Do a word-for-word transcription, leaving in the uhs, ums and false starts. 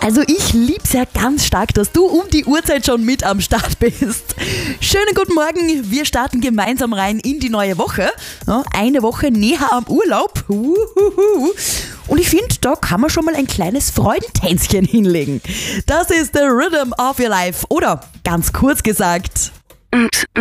Also ich lieb's ja ganz stark, dass du um die Uhrzeit schon mit am Start bist. Schönen guten Morgen, wir starten gemeinsam rein in die neue Woche. Ja, eine Woche näher am Urlaub. Uhuhu. Und ich finde, da kann man schon mal ein kleines Freudentänzchen hinlegen. Das ist the Rhythm of Your Life. Oder ganz kurz gesagt...